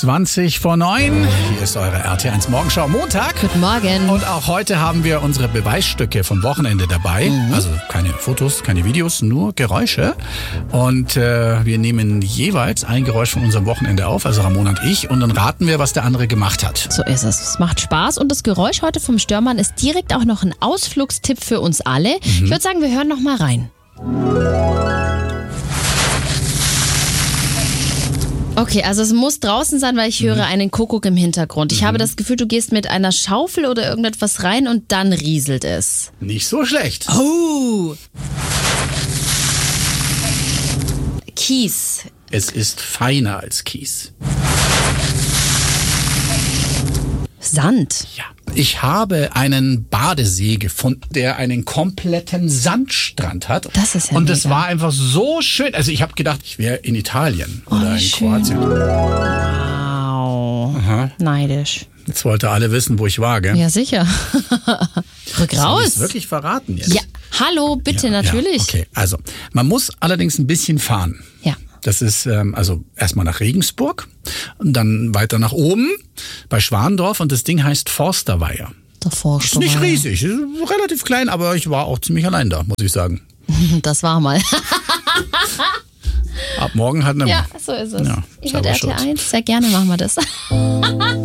20 vor 9. Hier ist eure RT1 Morgenschau Montag. Guten Morgen. Und auch heute haben wir unsere Beweisstücke vom Wochenende dabei. Also keine Fotos, keine Videos, nur Geräusche. Und wir nehmen jeweils ein Geräusch von unserem Wochenende auf, also Ramona und ich. Und dann raten wir, was der andere gemacht hat. So ist es. Es macht Spaß. Und das Geräusch heute vom Störmann ist direkt auch noch ein Ausflugstipp für uns alle. Ich würde sagen, wir hören noch mal rein. Okay, also es muss draußen sein, weil ich höre einen Kuckuck im Hintergrund. Ich habe das Gefühl, du gehst mit einer Schaufel oder irgendetwas rein und dann rieselt es. Nicht so schlecht. Oh! Kies. Es ist feiner als Kies. Sand. Ja. Ich habe einen Badesee gefunden, der einen kompletten Sandstrand hat. Das ist ja Und es mega. war einfach so schön. Also ich habe gedacht, ich wäre in Italien oder in schön. Kroatien. Wow. Aha. Neidisch. Jetzt wollte alle wissen, wo ich war, gell? Ja, sicher. Rück Soll raus. ich's wirklich verraten jetzt? Ja, hallo, bitte, Ja, natürlich. Ja, okay, also man muss allerdings ein bisschen fahren. Ja. Das ist also erstmal nach Regensburg und dann weiter nach oben bei Schwandorf und das Ding heißt Forsterweiher. Davor Ist nicht riesig, ist relativ klein, aber ich war auch ziemlich allein da, muss ich sagen. Das war mal. Ab morgen halt nicht mehr. Ja, so ist es. Ja, Ich höre selber schuld. RT1, sehr gerne machen wir das.